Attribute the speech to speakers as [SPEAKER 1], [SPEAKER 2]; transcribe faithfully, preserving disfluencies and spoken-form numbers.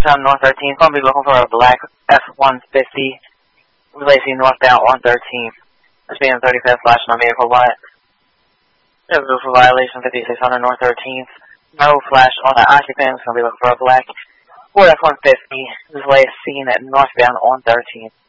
[SPEAKER 1] on North thirteenth. Going to be looking for a black F one fifty releasing northbound on thirteenth. That's being thirty-fifth flashing on vehicle white. There's a for violation fifty-six hundred North thirteenth. No flash on the occupant. It's going to be looking for a black Ford F one fifty. This way is seen at northbound on thirteenth.